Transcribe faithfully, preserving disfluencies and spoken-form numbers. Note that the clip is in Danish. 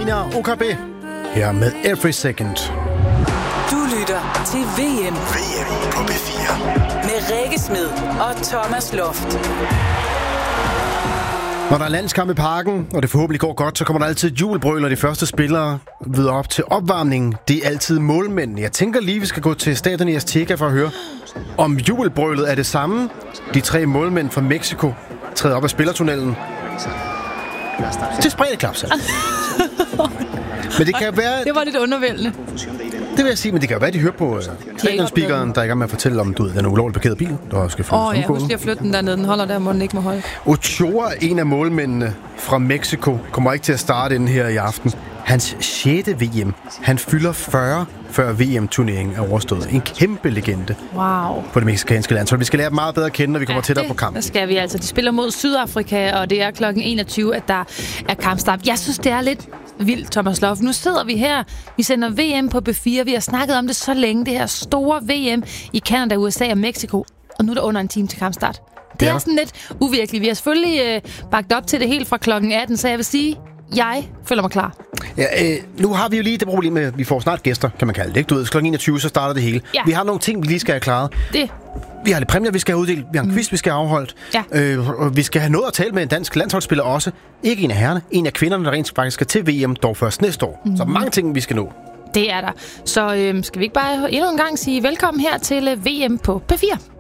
Selena og O K B her med Every Second. Du lytter til V M. V M på P fire. Med Rikke Smed og Thomas Loft. Når der er landskamp i parken, og det forhåbentlig går godt, så kommer der altid jubelbrøl, og de første spillere videre op til opvarmningen. Det er altid målmænd. Jeg tænker lige, vi skal gå til stadion i Azteca for at høre, om jubelbrølet er det samme. De tre målmænd fra Mexico træder op af spillertunnelen til spredte klapsal. Men det kan være... Det var lidt undervældende. Det vil jeg sige, men det kan jo være, de hører på stadionspeakeren, der er i gang med at fortælle om, du ved, den ulovligt parkerede bil, der skal få Åh oh, ja, husk lige at flytte den dernede. Den holder der, må den ikke må holde. Ochoa, en af målmændene fra Mexico, kommer ikke til at starte den her i aften. Hans sjette V M. Han fylder fyrre, før V M-turneringen er overstået. En kæmpe legende wow. på det mexikanske landshold. Vi skal lære dem meget bedre at kende, når vi kommer ja, tættere på kampen. Det skal vi altså. De spiller mod Sydafrika, og det er klokken enogtyve, at der er kampstart. Jeg synes, det er lidt vildt, Thomas Loft. Nu sidder vi her. Vi sender V M på B fire. Vi har snakket om det så længe. Det her store V M i Canada, U S A og Mexico. Og nu er der under en time til kampstart. Det ja. er sådan lidt uvirkeligt. Vi har selvfølgelig øh, bagt op til det helt fra klokken atten, så jeg vil sige, jeg føler mig klar. Ja, øh, nu har vi jo lige det problem med, at vi får snart gæster, kan man kalde det. Ikke? Du ved, klokken enogtyve, så starter det hele. Ja. Vi har nogle ting, vi lige skal have klaret. Det. Vi har lidt præmier, vi skal have uddelt. Vi har en mm. quiz, vi skal have afholdt. Ja. Øh, og vi skal have noget at tale med en dansk landsholdsspiller også. Ikke en af herrerne, en af kvinderne, der rent faktisk skal til V M, dog først næste år. Mm. Så mange ting, vi skal nå. Det er der. Så øh, skal vi ikke bare endnu en gang sige velkommen her til V M på P fire.